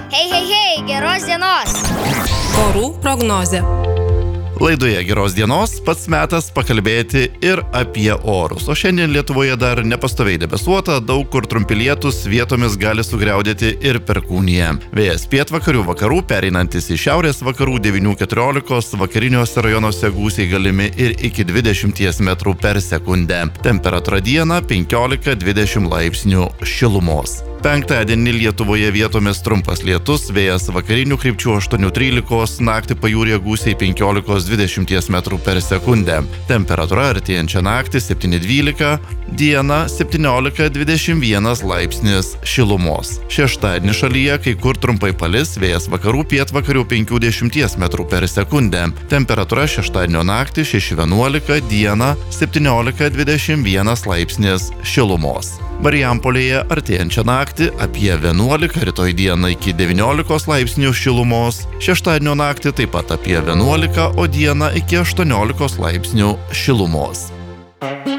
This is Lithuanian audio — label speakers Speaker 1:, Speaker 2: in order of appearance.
Speaker 1: Hei, geros dienos.
Speaker 2: Orų prognozė.
Speaker 3: Laidoje geros dienos pats metas pakalbėti ir apie orus. O šiandien Lietuvoje dar nepastoviai debesuota, daug kur trumpi lietūs, vietomis gali sugriaudėti ir perkūnija. Vėjas pietvakarių vakarų, pereinantis į šiaurės vakarų 9–14, vakariniuose rajonuose gūsiai galimi ir iki 20 metrų per sekundę. Temperatūra dieną 15–20 laipsnių šilumos. Penktadienį Lietuvoje vietomis trumpas lietus, vėjas vakarinių krypčių 8–13, naktį pajūryje gūsiai 15–20 metrų per sekundę. Temperatūra artėjančią naktį 7–12, dieną 17–21 laipsnis šilumos. Šeštadienį šalyje kai kur trumpai palis, vėjas vakarų pietvakarių 50 metrų per sekundę. Temperatūra šeštadienio naktį 6–11, dieną 17–21 laipsnis šilumos. Marijampolėje artėjančią naktį apie 11, rytoj dieną iki 19 laipsnių šilumos, šeštadienio naktį taip pat apie 11, o dieną iki 18 laipsnių šilumos.